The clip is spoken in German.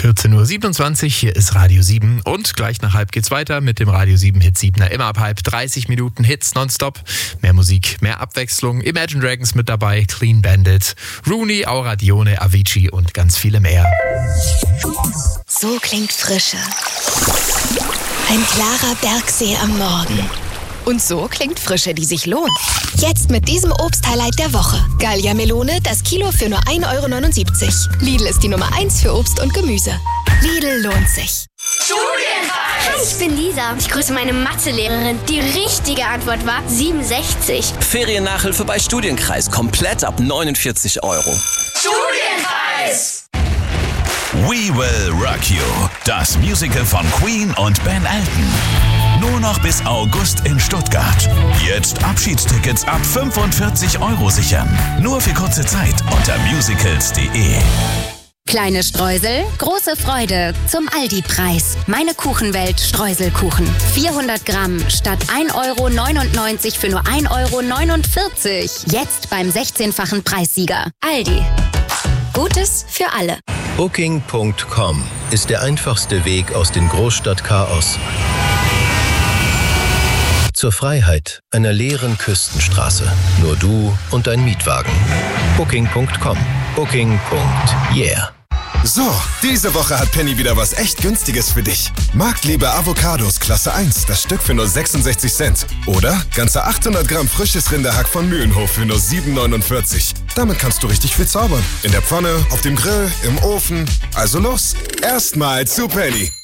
14.27 Uhr, hier ist Radio 7 und gleich nach halb geht's weiter mit dem Radio 7 Hit 7er. Immer ab halb 30 Minuten Hits nonstop. Mehr Musik, mehr Abwechslung. Imagine Dragons mit dabei, Clean Bandit, Rooney, Aura Dione, Avicii und ganz viele mehr. So klingt Frische. Ein klarer Bergsee am Morgen. Und so klingt Frische, die sich lohnt. Jetzt mit diesem Obst-Highlight der Woche. Gallia Melone, das Kilo für nur 1,79 €. Lidl ist die Nummer 1 für Obst und Gemüse. Lidl lohnt sich. Studienreis! Hi, ich bin Lisa. Ich grüße meine Mathelehrerin. Die richtige Antwort war 67. Feriennachhilfe bei Studienkreis. Komplett ab 49 €. Studienreis! We Will Rock You. Das Musical von Queen und Ben Elton. Nur noch bis August in Stuttgart. Jetzt Abschiedstickets ab 45 € sichern. Nur für kurze Zeit unter musicals.de. Kleine Streusel, große Freude zum Aldi-Preis. Meine Kuchenwelt Streuselkuchen. 400 Gramm statt 1,99 € für nur 1,49 €. Jetzt beim 16-fachen Preissieger. Aldi. Gutes für alle. Booking.com ist der einfachste Weg aus dem Großstadtchaos zur Freiheit einer leeren Küstenstraße. Nur du und dein Mietwagen. Booking.com. Booking.yeah. So, diese Woche hat Penny wieder was echt Günstiges für dich. Marktliebe Avocados Klasse 1, das Stück für nur 66 Cent. Oder ganze 800 Gramm frisches Rinderhack von Mühlenhof für nur 7,49 €. Damit kannst du richtig viel zaubern. In der Pfanne, auf dem Grill, im Ofen. Also los, erstmal zu Penny.